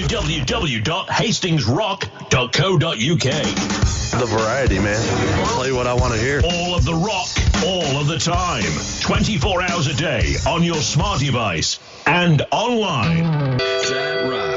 www.hastingsrock.co.uk. The variety, man. I'll play what I want to hear. All of the rock, all of the time. 24 hours a day on your smart device and online. That rock.